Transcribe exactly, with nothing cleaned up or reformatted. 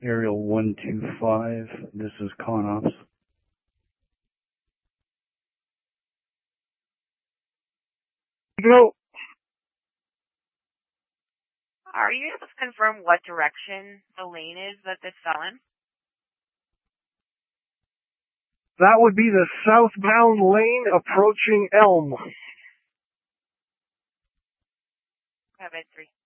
Aerial one two five, this is ConOps. Go. Are you able to confirm what direction the lane is that this fell in? That would be the southbound lane approaching Elm. Have it three.